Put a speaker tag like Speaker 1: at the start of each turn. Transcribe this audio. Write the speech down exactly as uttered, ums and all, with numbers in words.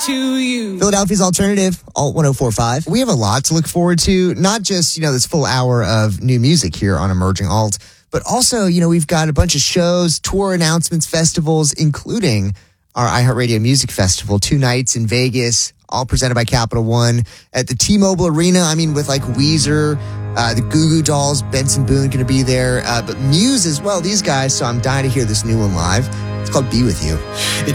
Speaker 1: to you.
Speaker 2: Philadelphia's Alternative, Alt one oh four point five. We have a lot to look forward to, not just, you know, this full hour of new music here on Emerging Alt, but also, you know, we've got a bunch of shows, tour announcements, festivals, including our iHeartRadio Music Festival, two nights in Vegas, all presented by Capital One at the T-Mobile Arena. I mean, with like Weezer, uh, the Goo Goo Dolls, Benson Boone going to be there, uh, but Muse as well, these guys. So I'm dying to hear this new one live. It's called Be With You.